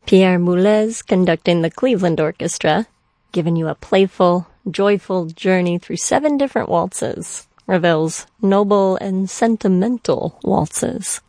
Pierre Boulez conducting the Cleveland Orchestra, giving you a playful, joyful journey through 7 different waltzes, Ravel's noble and sentimental waltzes.